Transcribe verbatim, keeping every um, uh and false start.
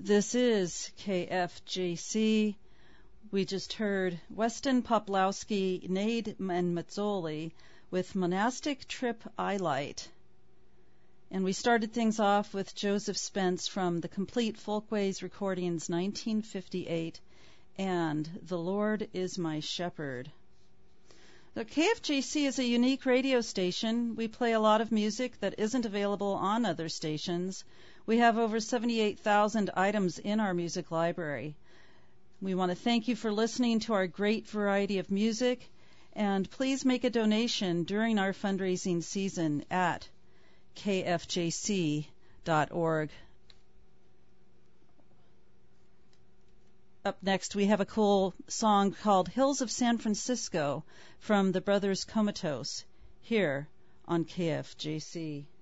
This is K F J C. We just heard Weston Poplowski, Nade, and Mazzoli with Monastic Trip Eyelight. And we started things off with Joseph Spence from the Complete Folkways Recordings nineteen fifty-eight and The Lord is My Shepherd. The K F J C is a unique radio station. We play a lot of music that isn't available on other stations. We have over seventy-eight thousand items in our music library. We want to thank you for listening to our great variety of music, and please make a donation during our fundraising season at k f j c dot org. Up next, we have a cool song called Hills of San Francisco from the Brothers Comatose here on K F J C.